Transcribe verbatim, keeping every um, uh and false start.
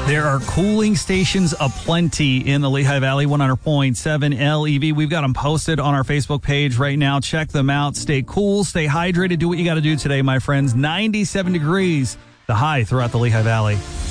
There are cooling stations aplenty in the Lehigh Valley. one hundred point seven L E V. We've got them posted on our Facebook page right now. Check them out. Stay cool, stay hydrated. Do what you got to do today, my friends. ninety-seven degrees, the high throughout the Lehigh Valley.